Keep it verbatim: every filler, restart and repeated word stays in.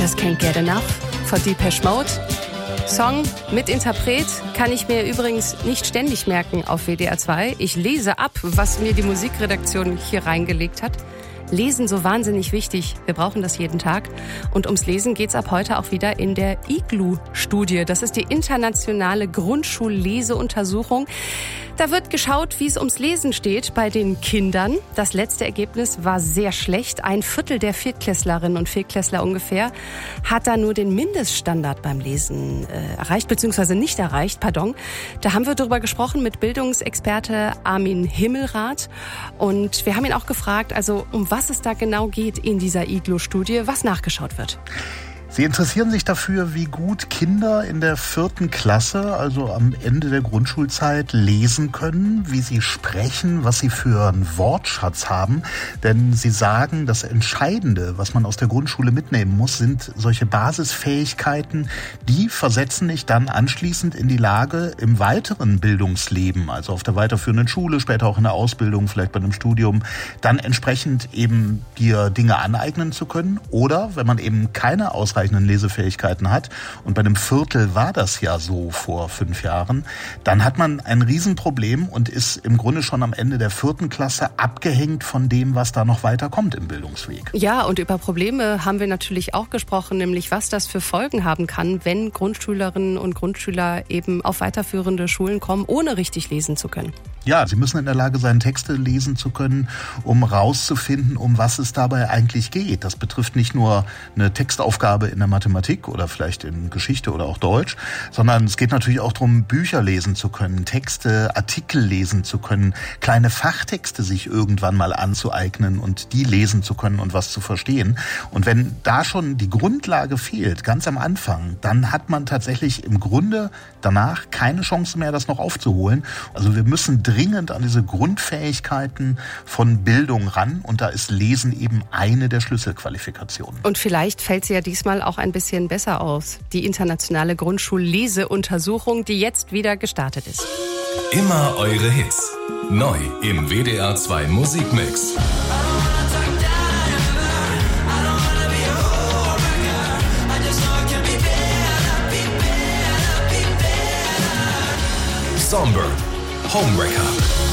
Just Can't Get Enough von Depeche Mode. Song mit Interpret kann ich mir übrigens nicht ständig merken auf W D R zwei. Ich lese ab, was mir die Musikredaktion hier reingelegt hat. Lesen so wahnsinnig wichtig. Wir brauchen das jeden Tag. Und ums Lesen geht's ab heute auch wieder in der I G L U-Studie. Das ist die internationale Grundschulleseuntersuchung. Da wird geschaut, wie es ums Lesen steht bei den Kindern. Das letzte Ergebnis war sehr schlecht. Ein Viertel der Viertklässlerinnen und Viertklässler ungefähr hat da nur den Mindeststandard beim Lesen äh, erreicht, beziehungsweise nicht erreicht, pardon. Da haben wir darüber gesprochen mit Bildungsexperte Armin Himmelrath. Und wir haben ihn auch gefragt, also um was es da genau geht in dieser I G L U-Studie, was nachgeschaut wird. Sie interessieren sich dafür, wie gut Kinder in der vierten Klasse, also am Ende der Grundschulzeit, lesen können, wie sie sprechen, was sie für einen Wortschatz haben. Denn sie sagen, das Entscheidende, was man aus der Grundschule mitnehmen muss, sind solche Basisfähigkeiten, die versetzen dich dann anschließend in die Lage, im weiteren Bildungsleben, also auf der weiterführenden Schule, später auch in der Ausbildung, vielleicht bei einem Studium, dann entsprechend eben dir Dinge aneignen zu können. Oder, wenn man eben keine ausreichenden Lesefähigkeiten hat, und bei einem Viertel war das ja so vor fünf Jahren, dann hat man ein Riesenproblem und ist im Grunde schon am Ende der vierten Klasse abgehängt von dem, was da noch weiter kommt im Bildungsweg. Ja, und über Probleme haben wir natürlich auch gesprochen, nämlich was das für Folgen haben kann, wenn Grundschülerinnen und Grundschüler eben auf weiterführende Schulen kommen, ohne richtig lesen zu können. Ja, sie müssen in der Lage sein, Texte lesen zu können, um rauszufinden, um was es dabei eigentlich geht. Das betrifft nicht nur eine Textaufgabe in der Mathematik oder vielleicht in Geschichte oder auch Deutsch, sondern es geht natürlich auch darum, Bücher lesen zu können, Texte, Artikel lesen zu können, kleine Fachtexte sich irgendwann mal anzueignen und die lesen zu können und was zu verstehen. Und wenn da schon die Grundlage fehlt, ganz am Anfang, dann hat man tatsächlich im Grunde danach keine Chance mehr, das noch aufzuholen. Also wir müssen dringend an diese Grundfähigkeiten von Bildung ran, und da ist Lesen eben eine der Schlüsselqualifikationen. Und vielleicht fällt sie ja diesmal auch ein bisschen besser aus. Die internationale Grundschulleseuntersuchung, die jetzt wieder gestartet ist. Immer eure Hits. Neu im W D R zwei Musikmix. Songbird, Homewrecker.